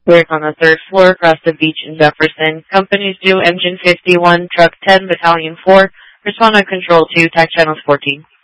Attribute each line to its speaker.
Speaker 1: Work on the third floor across the beach in Jefferson. Companies due Engine 51, Truck 10, Battalion 4. Respond on Control 2, TAC Channels 14.